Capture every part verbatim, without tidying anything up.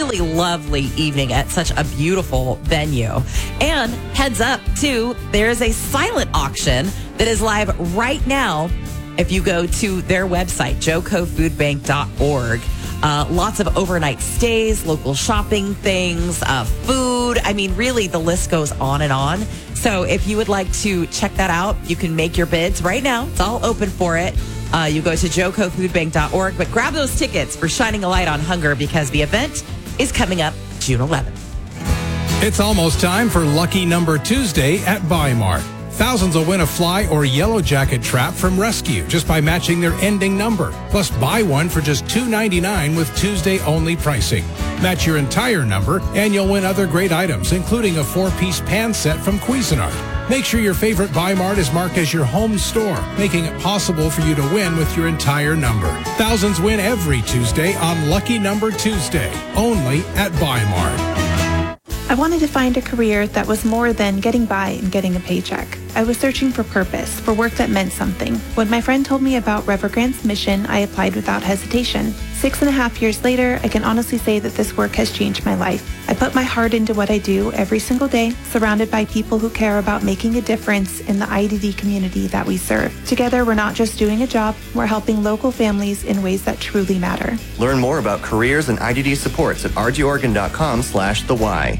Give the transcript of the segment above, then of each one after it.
really lovely evening at such a beautiful venue. And heads up, too, there's a silent auction that is live right now if you go to their website, joco food bank dot org. Uh, lots of overnight stays, local shopping things, uh, food. I mean, really, the list goes on and on. So if you would like to check that out, you can make your bids right now. It's all open for it. Uh, you go to joco food bank dot org, but grab those tickets for Shining a Light on Hunger because the event is coming up June eleventh. It's almost time for Lucky Number Tuesday at Buy Mart. Thousands will win a fly or yellow jacket trap from Rescue just by matching their ending number. Plus, buy one for just two ninety-nine with Tuesday-only pricing. Match your entire number, and you'll win other great items, including a four-piece pan set from Cuisinart. Make sure your favorite Buy Mart is marked as your home store, making it possible for you to win with your entire number. Thousands win every Tuesday on Lucky Number Tuesday, only at Buy Mart. I wanted to find a career that was more than getting by and getting a paycheck. I was searching for purpose, for work that meant something. When my friend told me about Revergrant's mission, I applied without hesitation. Six and a half years later, I can honestly say that this work has changed my life. I put my heart into what I do every single day, surrounded by people who care about making a difference in the I D D community that we serve. Together, we're not just doing a job, we're helping local families in ways that truly matter. Learn more about careers and I D D supports at r g oregon dot com slash the why.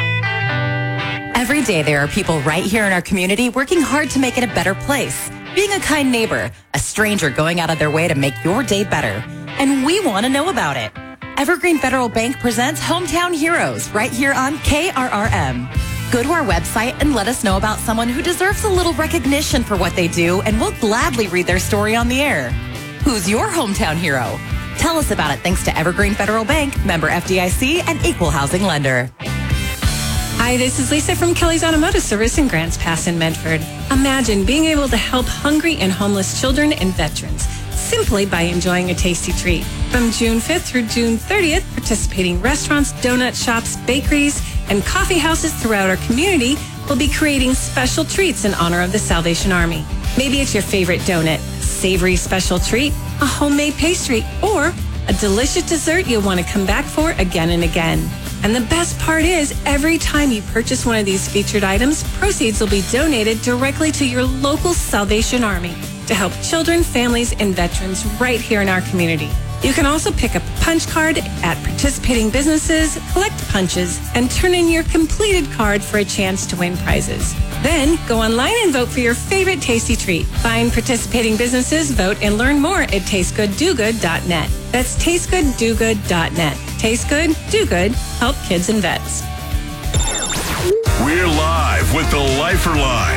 Every day there are people right here in our community working hard to make it a better place. Being a kind neighbor, a stranger going out of their way to make your day better. And we want to know about it. Evergreen Federal Bank presents Hometown Heroes right here on K R R M. Go to our website and let us know about someone who deserves a little recognition for what they do, and we'll gladly read their story on the air. Who's your hometown hero? Tell us about it thanks to Evergreen Federal Bank, member F D I C, and equal housing lender. Hi, this is Lisa from Kelly's Automotive Service in Grants Pass in Medford. Imagine being able to help hungry and homeless children and veterans simply by enjoying a tasty treat. From June fifth through June thirtieth, participating restaurants, donut shops, bakeries, and coffee houses throughout our community will be creating special treats in honor of the Salvation Army. Maybe it's your favorite donut, savory special treat, a homemade pastry, or a delicious dessert you'll want to come back for again and again. And the best part is, every time you purchase one of these featured items, proceeds will be donated directly to your local Salvation Army to help children, families, and veterans right here in our community. You can also pick up a punch card at participating businesses, collect punches, and turn in your completed card for a chance to win prizes. Then go online and vote for your favorite tasty treat. Find participating businesses, vote, and learn more at taste good do good dot net. That's taste good do good dot net. Taste good, do good, help kids and vets. We're live with the Lifer Line.